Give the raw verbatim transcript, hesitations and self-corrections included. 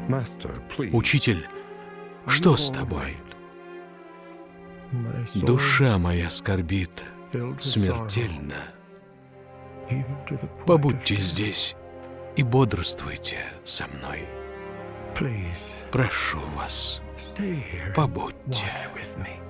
Учитель, что с тобой? Душа моя скорбит смертельно. Побудьте здесь и бодрствуйте со мной. Прошу вас, побудьте.